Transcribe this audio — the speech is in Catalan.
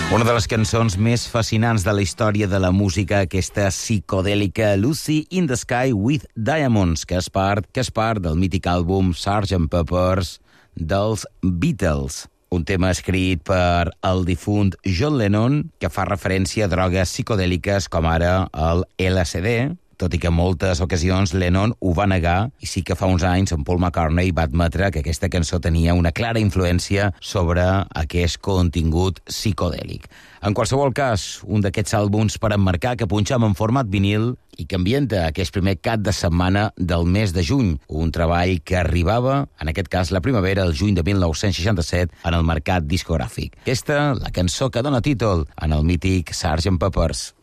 Una de les cançons més fascinants de la història de la música, aquesta psicodèlica Lucy in the Sky with Diamonds, que és part del mític àlbum Sgt. Pepper's dels Beatles. Un tema escrit per el difunt John Lennon, que fa referència a drogues psicodèliques com ara el LSD, tot i que en moltes ocasions Lennon ho va negar, i sí que fa uns anys en Paul McCartney va admetre que aquesta cançó tenia una clara influència sobre aquest contingut psicodèlic. En qualsevol cas, un d'aquests àlbums per emmarcar que punxam en format vinil i que ambienta aquest primer cap de setmana del mes de juny, un treball que arribava, en aquest cas la primavera, el juny de 1967, en el mercat discogràfic. Aquesta, la cançó que dona títol en el mític Sgt. Pepper's.